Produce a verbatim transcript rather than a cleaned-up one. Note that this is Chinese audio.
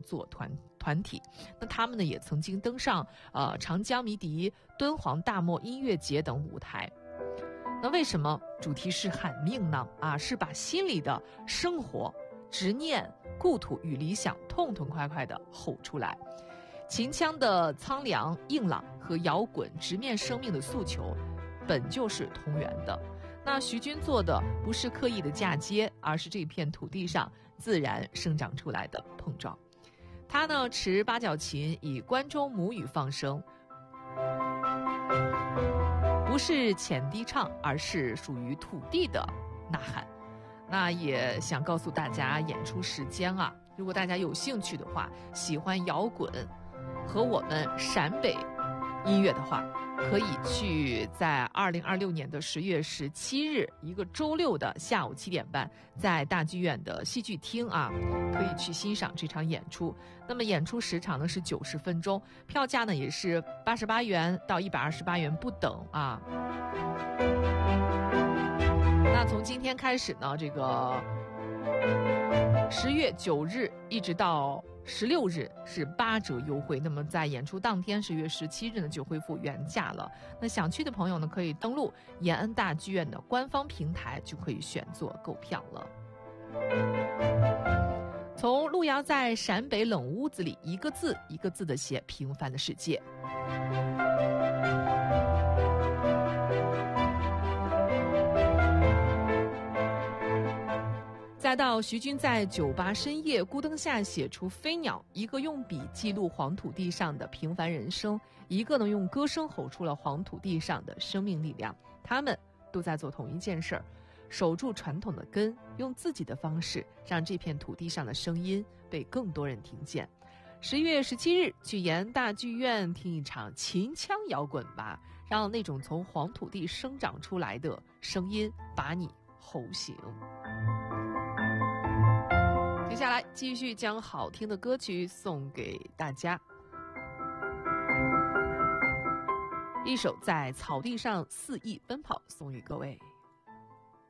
作团团体。那他们呢也曾经登上呃长江迷笛、敦煌大漠音乐节等舞台。那为什么主题是喊命呢？啊，是把心里的生活、执念、故土与理想痛痛快快地吼出来。秦腔的苍凉硬朗和摇滚直面生命的诉求本就是同源的。那徐军做的不是刻意的嫁接，而是这片土地上自然生长出来的碰撞。他呢持八角琴，以关中母语放声，不是浅低唱，而是属于土地的呐喊。那也想告诉大家演出时间啊，如果大家有兴趣的话，喜欢摇滚和我们陕北音乐的话，可以去在二零二六年的十月十七日一个周六的下午七点半，在大剧院的戏剧厅啊，可以去欣赏这场演出。那么演出时长呢是九十分钟，票价呢也是八十八元到一百二十八元不等啊。那从今天开始呢，这个十月九日一直到十六日是八折优惠。那么在演出当天十月十七日呢就恢复原价了。那想去的朋友呢，可以登录延安大剧院的官方平台，就可以选座购票了。从路遥在陕北冷屋子里一个字一个字地写平凡的世界。再到徐军在酒吧深夜孤灯下写出飞鸟，一个用笔记录黄土地上的平凡人生，一个呢用歌声吼出了黄土地上的生命力量。他们都在做同一件事儿，守住传统的根，用自己的方式让这片土地上的声音被更多人听见。十月十七日去延安大剧院听一场秦腔摇滚吧，让那种从黄土地生长出来的声音把你吼醒。接下来继续将好听的歌曲送给大家，一首在草地上肆意奔跑送给各位。